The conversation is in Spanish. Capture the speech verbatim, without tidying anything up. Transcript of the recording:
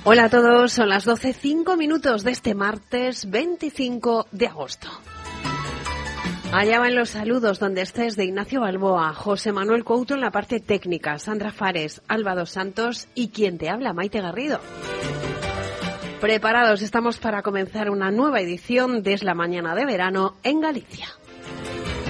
Hola a todos, son las doce, cinco minutos de este martes veinticinco de agosto. Allá van los saludos donde estés de Ignacio Balboa, José Manuel Couto en la parte técnica, Sandra Fares, Alba dos Santos y quien te habla, Maite Garrido. Preparados estamos para comenzar una nueva edición de Es la Mañana de Verano en Galicia.